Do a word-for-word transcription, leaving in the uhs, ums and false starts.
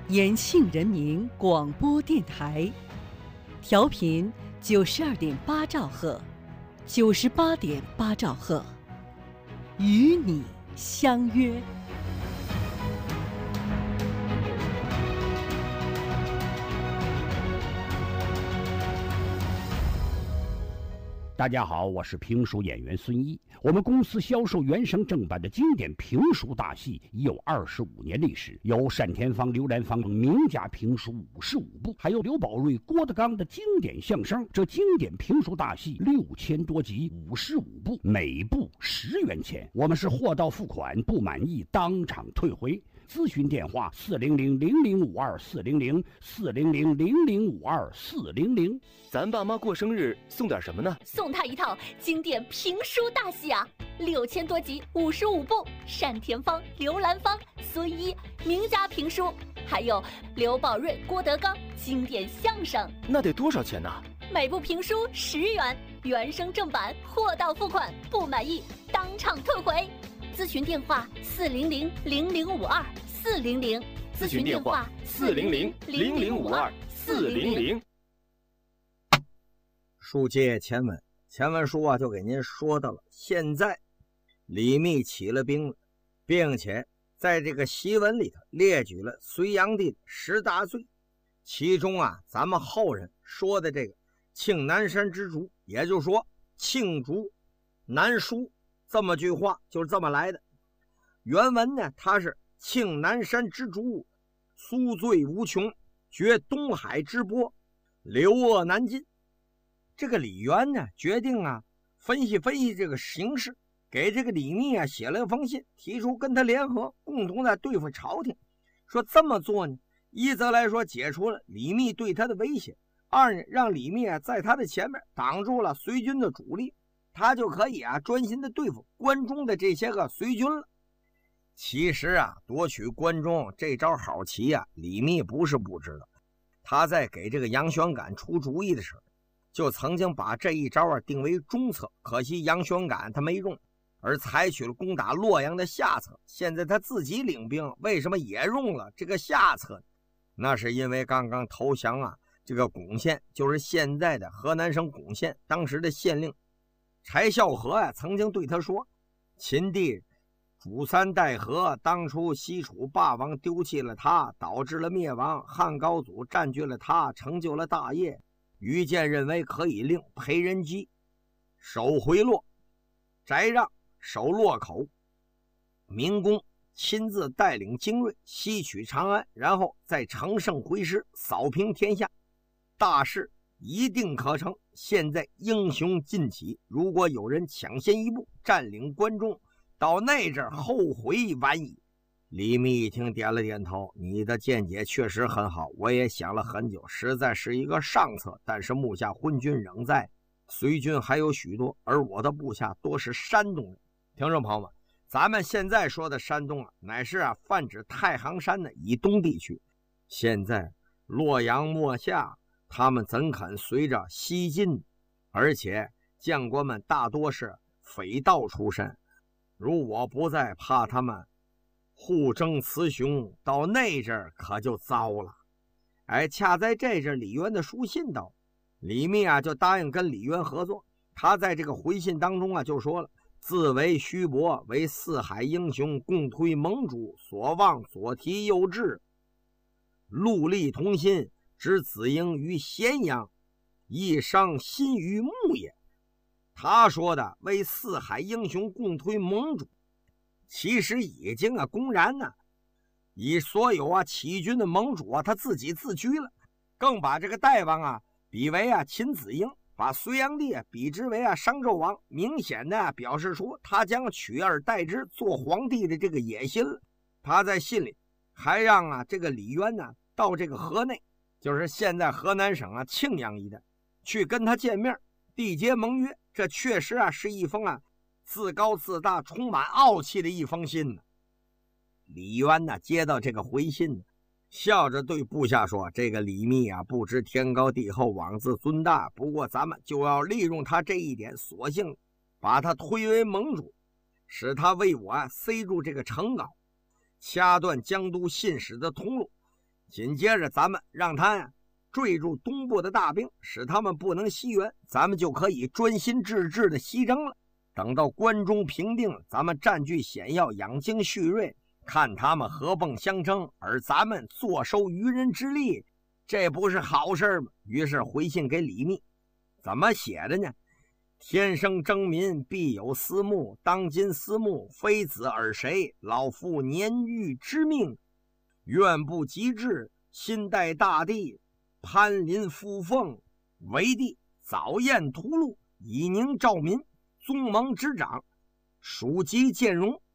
延庆人民广播电台，调频九十二点八兆赫，九十八点八兆赫，与你相约。 大家好，我是评书演员孙一。我们公司销售原声正版的经典评书大戏已有二十五年历史，有单田芳、刘兰芳名家评书五十五部，还有刘宝瑞、郭德纲的经典相声。这经典评书大戏六千多集，五十五部，每部十元钱。我们是货到付款，不满意当场退回。咨询电话：四零零零零五二四零零四零零零零五二四零零。 咱爸妈过生日送点什么呢？ 送他一套经典评书大戏啊，六千多集，五十五部，单田芳、刘兰芳、孙一名家评书，还有刘宝瑞、郭德纲经典相声。 那得多少钱呢？ 每部评书十元，原声正版，货到付款，不满意当场退回。咨询电话：四零零零零五二四零零。 咨询电话：四零零零零五二四零零。 书接前文，前文书啊就给您说到了，现在李密起了兵了，并且在这个檄文里头列举了隋炀帝十大罪，其中啊咱们后人说的这个庆南山之竹，也就是说罄竹难书这么句话就是这么来的。原文呢，它是庆南山之竹，苏罪无穷，绝东海之波，流恶难尽。这个李渊呢决定啊分析分析这个形势，给这个李密啊写了一封信，提出跟他联合，共同在对付朝廷。说这么做呢，一则来说解除了李密对他的威胁，二呢让李密啊在他的前面挡住了隋军的主力，他就可以啊专心的对付关中的这些个隋军了。其实啊夺取关中这招好棋啊，李密不是不知道。他在给这个杨玄感出主意的时候，就曾经把这一招啊定为中策，可惜杨玄感他没用，而采取了攻打洛阳的下策。现在他自己领兵，为什么也用了这个下策呢？那是因为刚刚投降啊这个巩县，就是现在的河南省巩县，当时的县令柴孝和啊曾经对他说，秦帝主三代和，当初西楚霸王丢弃了他，导致了灭亡，汉高祖占据了他，成就了大业。于建认为可以令裴仁基守回洛，翟让守洛口，明公亲自带领精锐西取长安，然后再乘胜回师，扫平天下，大事一定可成。现在英雄尽起，如果有人抢先一步占领关中，到那阵后悔晚矣。李密一听点了点头，你的见解确实很好，我也想了很久，实在是一个上策，但是目下昏军仍在，隋军还有许多，而我的部下多是山东人。听众朋友们，咱们现在说的山东啊，乃是啊泛指太行山的以东地区。现在洛阳末下，他们怎肯随着西进？而且将官们大多是匪盗出身，如我不在，怕他们互争雌雄，到那阵儿可就糟了。哎，恰在这阵，李渊的书信到，李密啊就答应跟李渊合作。他在这个回信当中啊就说了，自为虚伯，为四海英雄，共推盟主，所望所提幼稚，戮力同心，执子婴于咸阳，亦伤心于牧也。他说的为四海英雄共推盟主，其实已经啊公然呢、啊、以所有啊起军的盟主啊他自己自居了，更把这个代王啊比为啊秦子婴，把隋炀帝啊比之为啊商纣王，明显的、啊、表示出他将取而代之做皇帝的这个野心了。他在信里还让啊这个李渊呢、啊、到这个河内，就是现在河南省啊庆阳一带去跟他见面，缔结盟约。这确实啊是一封啊自高自大充满傲气的一封信呢。李渊呢接到这个回信呢，笑着对部下说，这个李密啊不知天高地厚，妄自尊大，不过咱们就要利用他这一点，索性把他推为盟主，使他为我啊塞住这个城稿，掐断江都信使的通路， 紧接着咱们让他呀坠住东部的大兵，使他们不能西援，咱们就可以专心致志的西征了。等到关中平定，咱们占据险要，养精蓄锐，看他们合蹦相争，而咱们坐收渔人之利，这不是好事吗？于是回信给李密，怎么写的呢？天生征民，必有私慕，当今私慕非子而谁？老夫年逾之命，愿不及至，心待大地，攀临复凤，为帝早宴屠戮，以宁兆民，宗盟之长，属籍建荣，